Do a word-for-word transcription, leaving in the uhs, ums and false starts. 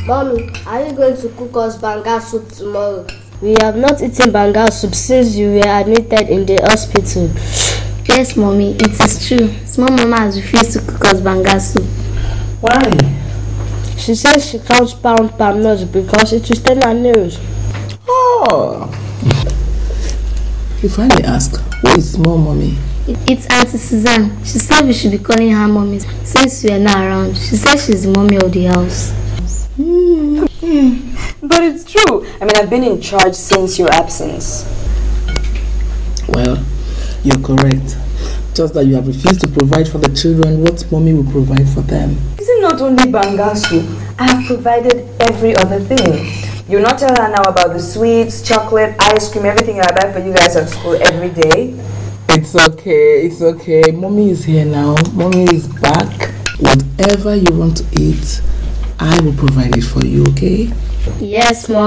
Mommy, are you going to cook us banga soup tomorrow? We have not eaten banga soup since you were admitted in the hospital. Yes, Mommy, it is true. Small Mama has refused to cook us banga soup. Why? She says she can't pound palm nuts because it will stain her nails. Oh! If I may ask, who is Small Mommy? It, it's Auntie Suzanne. She said we should be calling her Mommy since we are not around. She says she's the mommy of the house. Mm. Mm. But it's true. I mean, I've been in charge since your absence. Well, you're correct. Just that you have refused to provide for the children what Mommy will provide for them. Is it not only banga soup? I have provided every other thing. You'll not tell her now about the sweets, chocolate, ice cream, everything I buy for you guys at school every day? It's okay, it's okay. Mommy is here now. Mommy is back. Whatever you want to eat, I will provide it for you, okay? Yes, Mom.